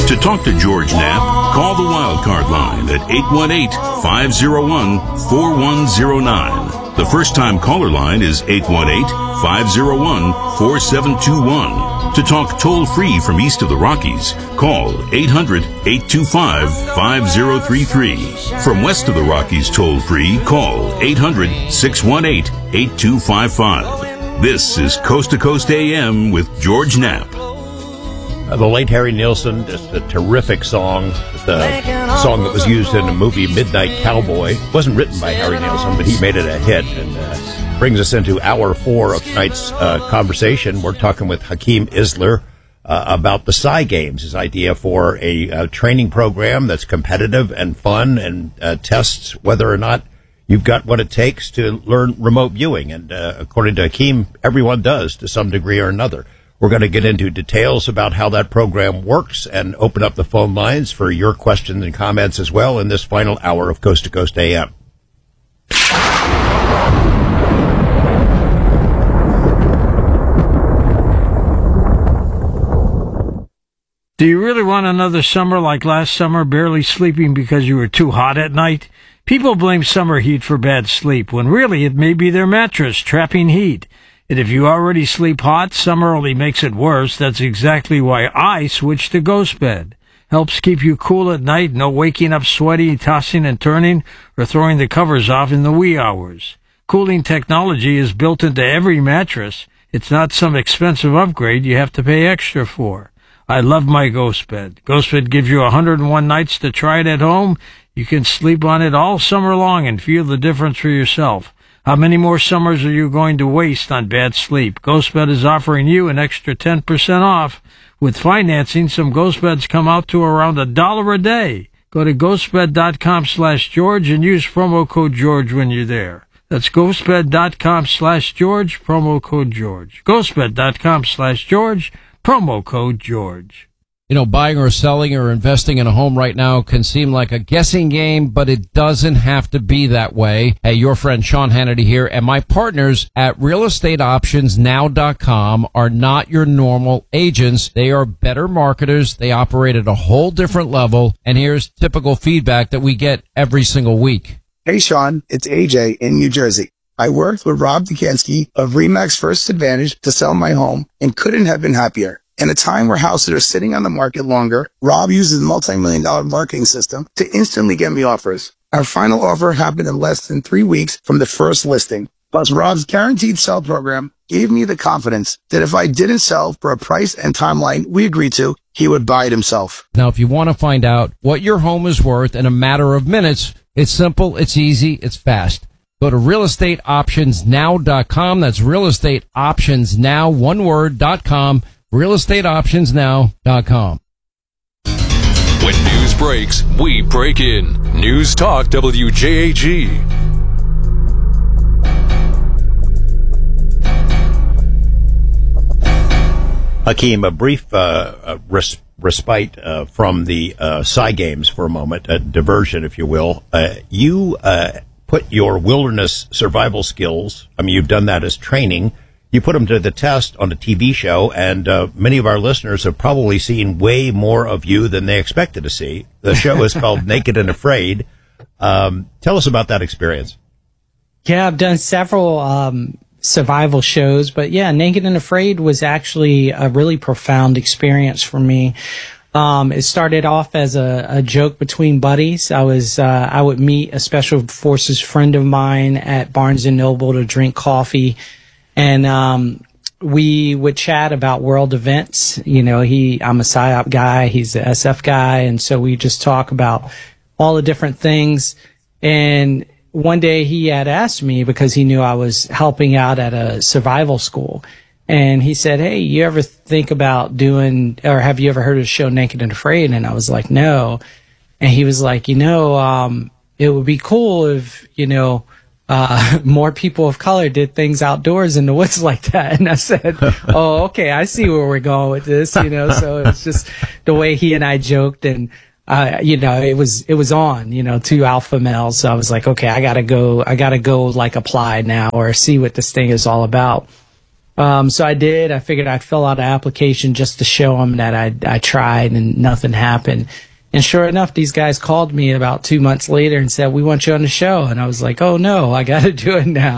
To talk to George Knapp, call the Wildcard line at 818-501-4109. The first-time caller line is 818-501-4721. To talk toll-free from east of the Rockies, call 800-825-5033. From west of the Rockies toll-free, call 800-618-8255. This is Coast to Coast AM with George Knapp. The late Harry Nilsson, just a terrific song. The song that was used in the movie Midnight Cowboy. It wasn't written by Harry Nilsson, but he made it a hit. And brings us into hour 4 of tonight's conversation. We're talking with Hakeem Isler about the Psy Games, his idea for a training program that's competitive and fun and tests whether or not you've got what it takes to learn remote viewing. And according to Hakeem, everyone does to some degree or another. We're going to get into details about how that program works and open up the phone lines for your questions and comments as well in this final hour of Coast to Coast AM. Do you really want another summer like last summer, barely sleeping because you were too hot at night? People blame summer heat for bad sleep, when really it may be their mattress trapping heat. And if you already sleep hot, summer only makes it worse. That's exactly why I switched to Ghost Bed. Helps keep you cool at night, no waking up sweaty, tossing and turning, or throwing the covers off in the wee hours. Cooling technology is built into every mattress. It's not some expensive upgrade you have to pay extra for. I love my Ghost Bed. Ghost Bed gives you 101 nights to try it at home. You can sleep on it all summer long and feel the difference for yourself. How many more summers are you going to waste on bad sleep? GhostBed is offering you an extra 10% off. With financing, some Ghost Beds come out to around $1 a day. Go to ghostbed.com/George and use promo code George when you're there. That's ghostbed.com/George, promo code George. ghostbed.com/George, promo code George. You know, buying or selling or investing in a home right now can seem like a guessing game, but it doesn't have to be that way. Hey, your friend Sean Hannity here, and my partners at realestateoptionsnow.com are not your normal agents. They are better marketers. They operate at a whole different level, and here's typical feedback that we get every single week. Hey, Sean, it's AJ in New Jersey. I worked with Rob Dukansky of Remax First Advantage to sell my home and couldn't have been happier. In a time where houses are sitting on the market longer, Rob uses a multi-million-dollar marketing system to instantly get me offers. Our final offer happened in less than 3 weeks from the first listing. Plus, Rob's guaranteed sell program gave me the confidence that if I didn't sell for a price and timeline we agreed to, he would buy it himself. Now, if you want to find out what your home is worth in a matter of minutes, it's simple, it's easy, it's fast. Go to realestateoptionsnow.com. That's realestateoptionsnow, one word.com. realestateoptionsnow.com. When news breaks, we break in. News Talk WJAG. Hakeem, a brief respite from the Psy Games for a moment, a diversion, if you will. You put your wilderness survival skills, I mean, you've done that as training, you put them to the test on a TV show, and many of our listeners have probably seen way more of you than they expected to see. The show is called Naked and Afraid. Tell us about that experience. Yeah, I've done several survival shows, but yeah, Naked and Afraid was actually a really profound experience for me. It started off as a joke between buddies. I would meet a special forces friend of mine at Barnes & Noble to drink coffee, and we would chat about world events. You know, I'm a PSYOP guy, he's a SF guy, and so we just talk about all the different things. And one day he had asked me, because he knew I was helping out at a survival school, and he said, "Hey, you ever think about doing, or have you ever heard of the show Naked and Afraid?" And I was like, "No." And he was like, it would be cool if, more people of color did things outdoors in the woods like that. And I said, "Oh, okay, I see where we're going with this," So it's just the way he and I joked, and it was on, two alpha males. So I was like, okay, I gotta go like apply now, or see what this thing is all about. So I did. I figured I'd fill out an application just to show them that I tried and nothing happened. And sure enough, these guys called me about 2 months later and said, "We want you on the show." And I was like, "Oh no, I got to do it now."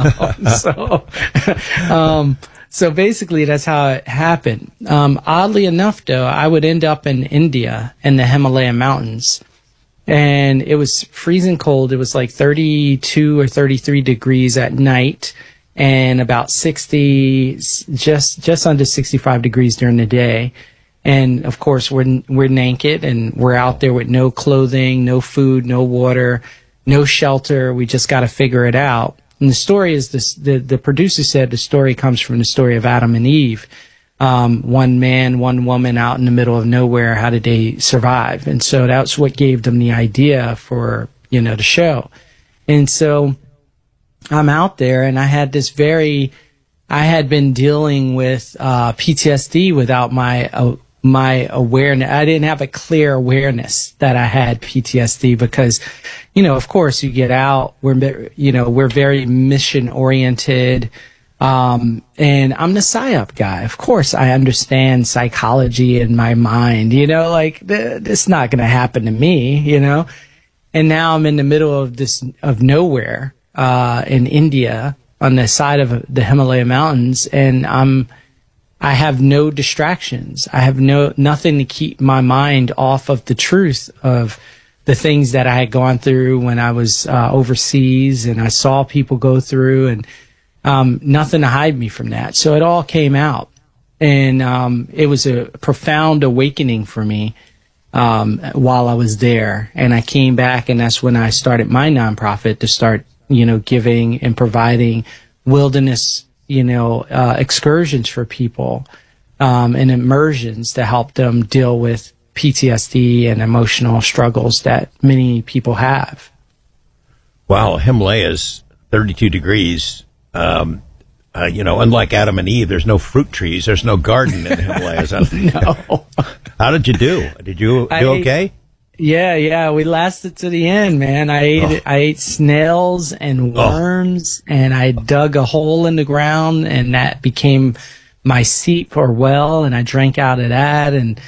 So basically that's how it happened. Oddly enough though, I would end up in India in the Himalaya mountains, and it was freezing cold. It was like 32 or 33 degrees at night and about 60, just under 65 degrees during the day. And of course, we're naked and we're out there with no clothing, no food, no water, no shelter. We just got to figure it out. And the story is this: the producer said the story comes from the story of Adam and Eve. One man, one woman out in the middle of nowhere. How did they survive? And so that's what gave them the idea for, the show. And so I'm out there, and I had been dealing with PTSD without my awareness. I didn't have a clear awareness that I had PTSD because, of course you get out, we're very mission oriented. And I'm the PSYOP guy. Of course I understand psychology in my mind, it's not going to happen to me, and now I'm in the middle of nowhere, in India on the side of the Himalaya mountains, and I have no distractions. I have nothing to keep my mind off of the truth of the things that I had gone through when I was overseas, and I saw people go through, and nothing to hide me from that. So it all came out, and it was a profound awakening for me while I was there. And I came back, and that's when I started my nonprofit to start, giving and providing wilderness excursions for people, and immersions to help them deal with PTSD and emotional struggles that many people have. Wow, Himalaya's 32 degrees. Unlike Adam and Eve, there's no fruit trees. There's no garden in the Himalayas. No. How did you do? Did you do okay? Yeah. We lasted to the end, man. I ate snails and worms, and I dug a hole in the ground, and that became my seep or well, and I drank out of that, and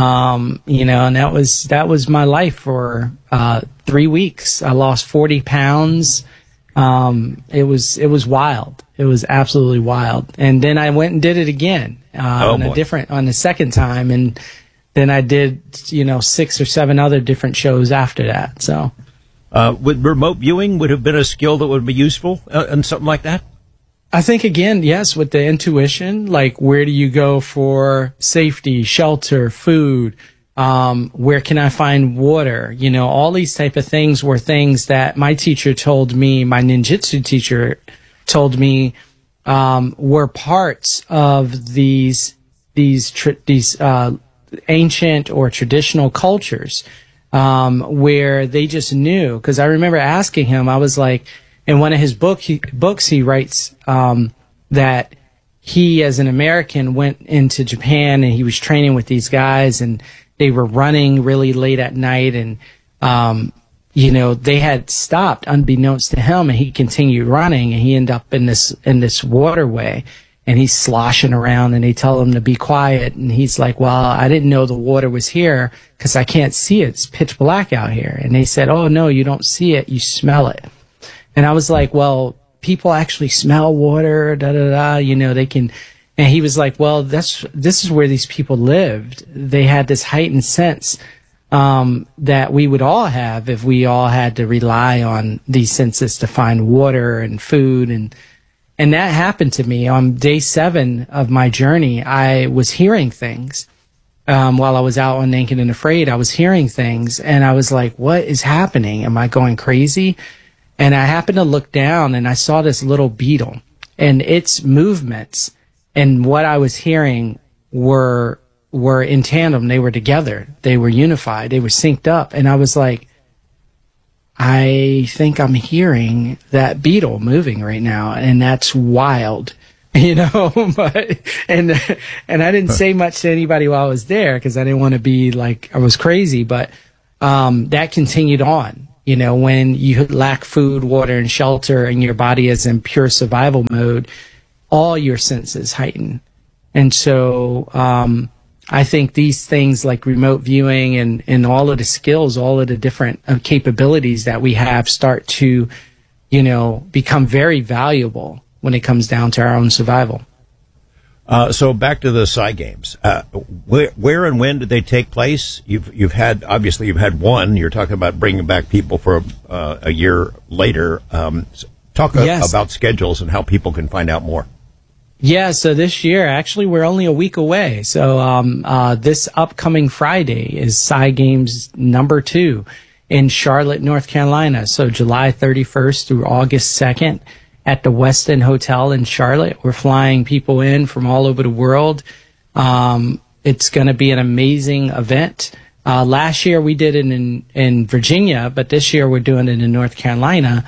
and that was my life for 3 weeks. I lost 40 pounds. It was wild. It was absolutely wild. And then I went and did it again on the second time, and then I did, 6 or 7 other different shows after that. So, would remote viewing would have been a skill that would be useful in something like that? I think, again, yes, with the intuition, like where do you go for safety, shelter, food? Where can I find water? All these type of things were things that my teacher told me, my ninjutsu teacher told me, were parts of these ancient or traditional cultures, where they just knew. Because I remember asking him, I was like, in one of his books, he writes that he, as an American, went into Japan and he was training with these guys, and they were running really late at night, and they had stopped unbeknownst to him, and he continued running, and he ended up in this waterway, and he's sloshing around, and they tell him to be quiet, and he's like, "Well, I didn't know the water was here because I can't see it. It's pitch black out here." And they said, "Oh no, you don't see it, you smell it." And I was like, "Well, people actually smell water, they can." And he was like, "Well, this is where these people lived. They had this heightened sense that we would all have if we all had to rely on these senses to find water and food." And that happened to me on day 7 of my journey. I was hearing things while I was out on Naked and Afraid. I was hearing things, and I was like, "What is happening? Am I going crazy?" And I happened to look down, and I saw this little beetle, and its movements and what I was hearing were in tandem. They were together. They were unified. They were synced up. And I was like, I think I'm hearing that beetle moving right now, and that's wild, but, and I didn't say much to anybody while I was there because I didn't want to be like I was crazy, but, that continued on. When you lack food, water, and shelter, and your body is in pure survival mode, all your senses heighten. And so, I think these things like remote viewing and all of the skills, all of the different capabilities that we have start to, become very valuable when it comes down to our own survival. So back to the Psy Games. Where and when did they take place? You've had one. You're talking about bringing back people for a year later. Talk about schedules and how people can find out more. Yeah, so this year, actually, we're only a week away. So this upcoming Friday is Psy Games number 2 in Charlotte, North Carolina. So July 31st through August 2nd at the Westin Hotel in Charlotte. We're flying people in from all over the world. It's going to be an amazing event. Last year we did it in Virginia, but this year we're doing it in North Carolina.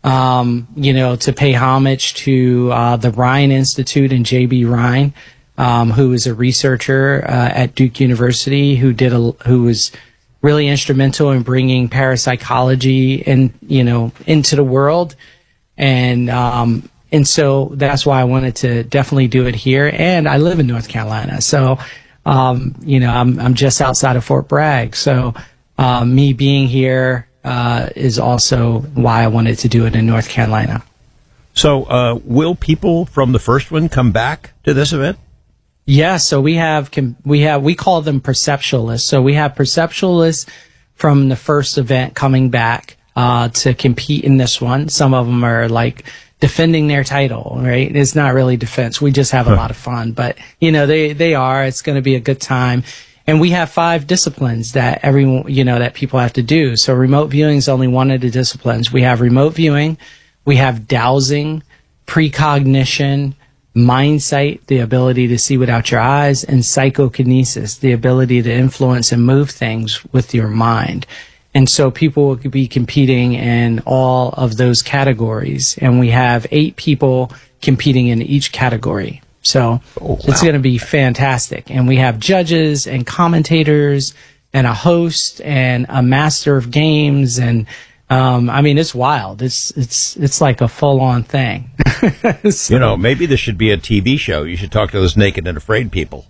To pay homage to the Rhine Institute and J.B. Rhine, who is a researcher at Duke University who was really instrumental in bringing parapsychology into the world, and so that's why I wanted to definitely do it here. And I live in North Carolina, so I'm just outside of Fort Bragg, so me being here is also why I wanted to do it in North Carolina. So, will people from the first one come back to this event? Yeah, so we call them perceptualists. So we have perceptualists from the first event coming back to compete in this one. Some of them are like defending their title, right? It's not really defense. We just have a lot of fun, but they are. It's going to be a good time. And we have 5 disciplines that that people have to do. So remote viewing is only one of the disciplines. We have remote viewing, we have dowsing, precognition, mindsight, the ability to see without your eyes, and psychokinesis, the ability to influence and move things with your mind. And so people will be competing in all of those categories. And we have 8 people competing in each category. So It's going to be fantastic. And we have judges and commentators and a host and a master of games. And, it's wild. It's like a full on thing. So, maybe this should be a TV show. You should talk to those naked and afraid people.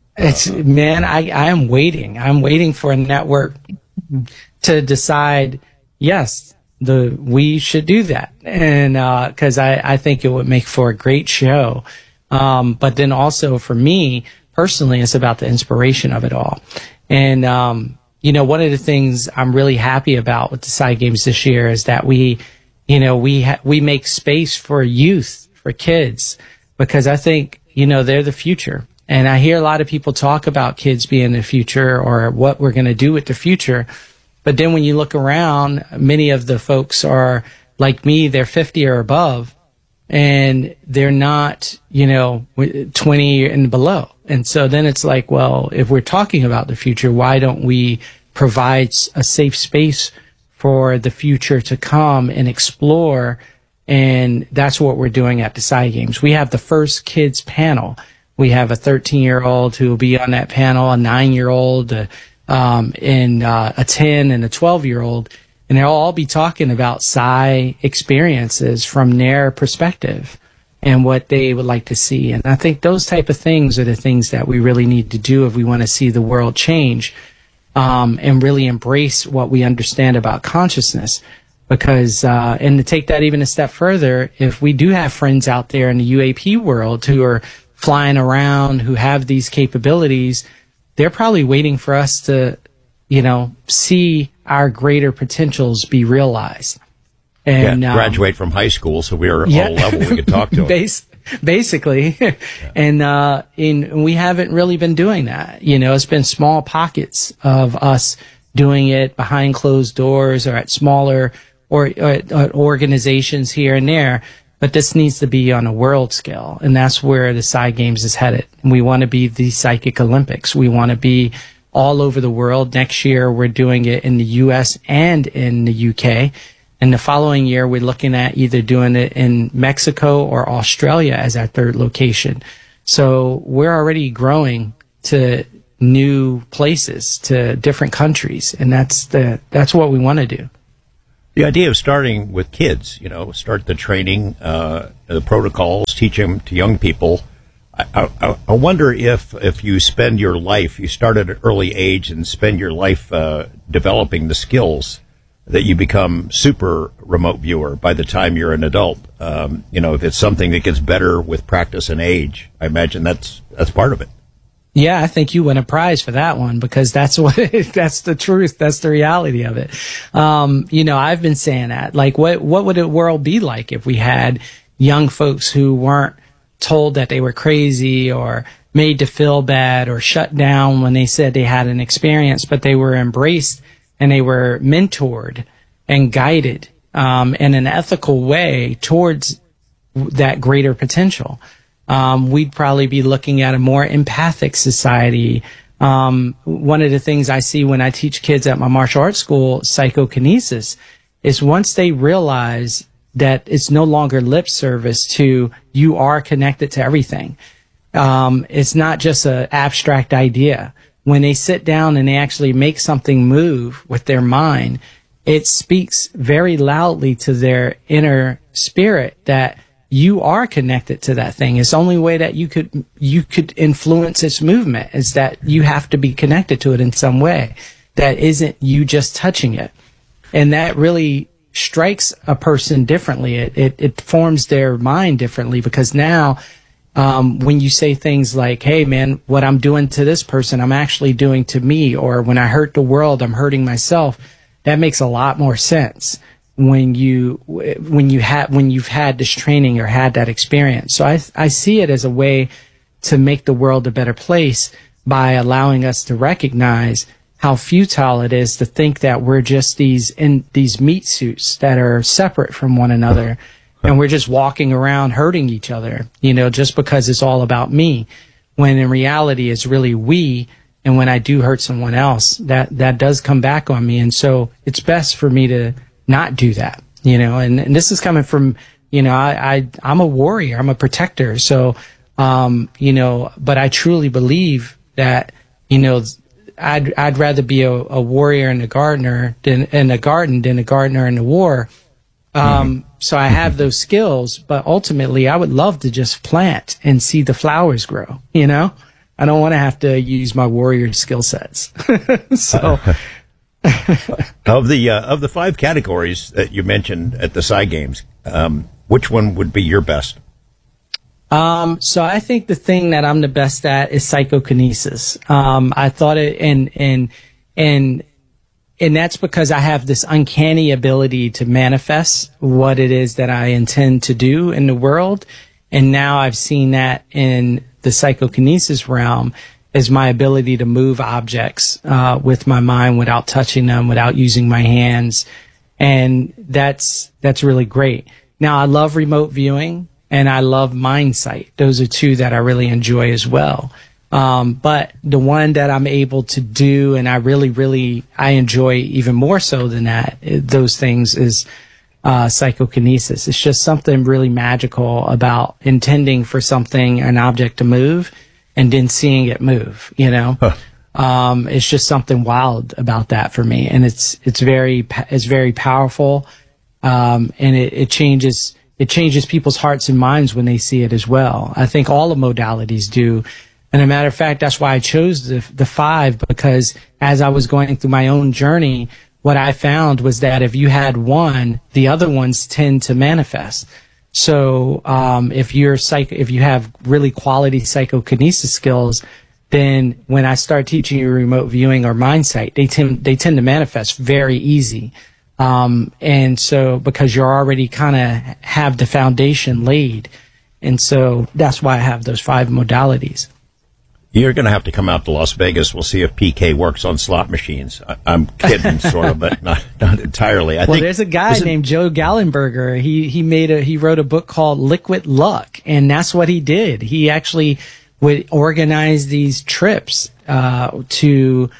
I am waiting. I'm waiting for a network to decide, yes, we should do that. And, cause I think it would make for a great show. But then also for me personally, it's about the inspiration of it all. And, one of the things I'm really happy about with the Psy Games this year is that we make space for youth, for kids, because I think, they're the future. And I hear a lot of people talk about kids being the future or what we're going to do with the future. But then when you look around, many of the folks are like me, they're 50 or above. And they're not, 20 and below. And so then it's like, well, if we're talking about the future, why don't we provide a safe space for the future to come and explore? And that's what we're doing at the Psy Games. We have the first kids panel. We have a 13-year-old who will be on that panel, a 9-year-old, and a 10 and a 12-year-old. And they'll all be talking about Psy experiences from their perspective and what they would like to see. And I think those type of things are the things that we really need to do if we want to see the world change, and really embrace what we understand about consciousness. Because, and to take that even a step further, if we do have friends out there in the UAP world who are flying around, who have these capabilities, they're probably waiting for us to, see our greater potentials be realized. And graduate from high school, so we're all level. We can talk to them. Basically. Yeah. And we haven't really been doing that. It's been small pockets of us doing it behind closed doors or at smaller or organizations here and there. But this needs to be on a world scale, and that's where the Psy Games is headed. We want to be the Psychic Olympics. We want to be all over the world. Next year, we're doing it in the U.S. and in the UK. And the following year, we're looking at either doing it in Mexico or Australia as our 3rd location. So we're already growing to new places, to different countries, and that's what we want to do. The idea of starting with kids, start the training, the protocols, teach them to young people. I wonder if you spend your life, you start at an early age and spend your life developing the skills, that you become super remote viewer by the time you're an adult. If it's something that gets better with practice and age, I imagine that's part of it. Yeah, I think you win a prize for that one, because that's that's the truth. That's the reality of it. I've been saying that, like, what would the world be like if we had young folks who weren't told that they were crazy or made to feel bad or shut down when they said they had an experience, but they were embraced and they were mentored and guided in an ethical way towards that greater potential. We'd probably be looking at a more empathic society. One of the things I see when I teach kids at my martial arts school, psychokinesis, is once they realize that it's no longer lip service to you are connected to everything. It's not just an abstract idea. When they sit down and they actually make something move with their mind, it speaks very loudly to their inner spirit that you are connected to that thing. It's the only way that you could influence its movement is that you have to be connected to it in some way that isn't you just touching it. And that really strikes a person differently. It forms their mind differently, because now when you say things like, hey man, what I'm doing to this person, I'm actually doing to me, or when I hurt the world, I'm hurting myself, that makes a lot more sense when you've had this training or had that experience. So I see it as a way to make the world a better place by allowing us to recognize how futile it is to think that we're just these meat suits that are separate from one another, and we're just walking around hurting each other, just because it's all about me, when in reality it's really we. And when I do hurt someone else, that does come back on me. And so it's best for me to not do that, and this is coming from, I'm a warrior, I'm a protector. So, but I truly believe that, I'd rather be a warrior and a gardener in a garden than a gardener in a war. So I have those skills, but ultimately I would love to just plant and see the flowers grow, I don't want to have to use my warrior skill sets. So of the 5 categories that you mentioned at the Psy Games, which one would be your best? So I think the thing that I'm the best at is psychokinesis. I thought it, and that's because I have this uncanny ability to manifest what it is that I intend to do in the world. And now I've seen that in the psychokinesis realm is my ability to move objects, with my mind without touching them, without using my hands. And that's really great. Now I love remote viewing. And I love mind sight. Those are 2 that I really enjoy as well. But the one that I'm able to do and I enjoy even more so than those things is psychokinesis. It's just something really magical about intending for an object to move and then seeing it move, It's just something wild about that for me. And it's very powerful. And it changes people's hearts and minds when they see it as well. I think all the modalities do. And a matter of fact, that's why I chose the 5, because as I was going through my own journey, what I found was that if you had one, the other ones tend to manifest. So, if you have really quality psychokinesis skills, then when I start teaching you remote viewing or mind sight, they tend to manifest very easy. And so because you're already kind of have the foundation laid. And so that's why I have those 5 modalities. You're going to have to come out to Las Vegas. We'll see if PK works on slot machines. I'm kidding, sort of, but not entirely. There's a guy named Joe Gallenberger. He wrote a book called Liquid Luck, and that's what he did. He actually would organize these trips to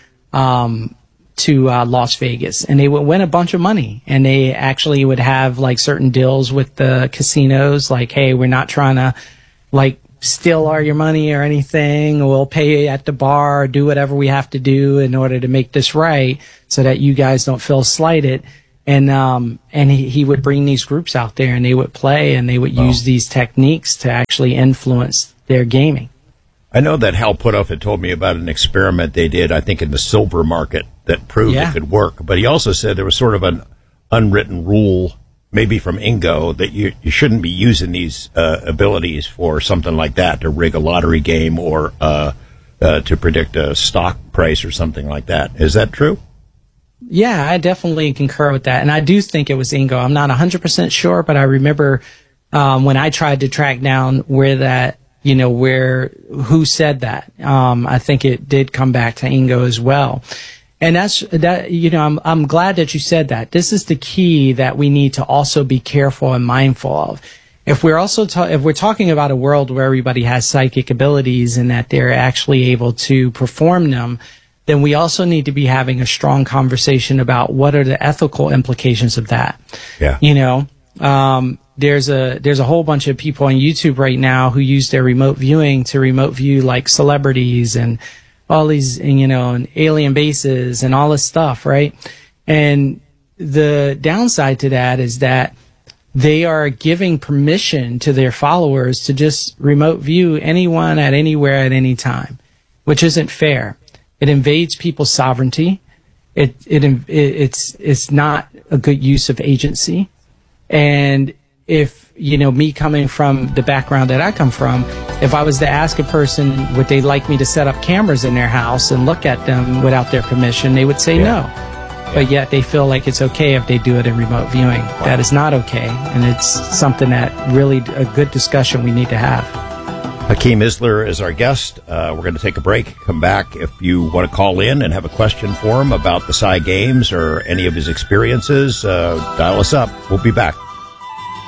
Las Vegas, and they would win a bunch of money, and they actually would have like certain deals with the casinos, like, hey, we're not trying to like steal all your money or anything. We'll pay you at the bar, do whatever we have to do in order to make this right so that you guys don't feel slighted. And he would bring these groups out there, and they would play, and they would use these techniques to actually influence their gaming. I know that Hal Puthoff had told me about an experiment they did, I think, in the silver market that proved it could work. But he also said there was sort of an unwritten rule, maybe from Ingo, that you shouldn't be using these abilities for something like that, to rig a lottery game or to predict a stock price or something like that. Is that true? Yeah, I definitely concur with that. And I do think it was Ingo. I'm not 100% sure, but I remember when I tried to track down who said that. I think it did come back to Ingo as well. And I'm glad that you said that. This is the key that we need to also be careful and mindful of. If we're also if we're talking about a world where everybody has psychic abilities and that they're actually able to perform them, then we also need to be having a strong conversation about what are the ethical implications of that. Yeah. There's a whole bunch of people on YouTube right now who use their remote viewing to remote view like celebrities and all these, and alien bases and all this stuff, right? And the downside to that is that they are giving permission to their followers to just remote view anyone at anywhere at any time, which isn't fair. It invades people's sovereignty. It's not a good use of agency. And if, me coming from the background that I come from, if I was to ask a person, would they like me to set up cameras in their house and look at them without their permission, they would say no. But yet they feel like it's okay if they do it in remote viewing. Wow. That is not okay. And it's something that really a good discussion we need to have. Hakeem Isler is our guest. We're going to take a break, come back. If you want to call in and have a question for him about the Psy Games or any of his experiences, dial us up. We'll be back.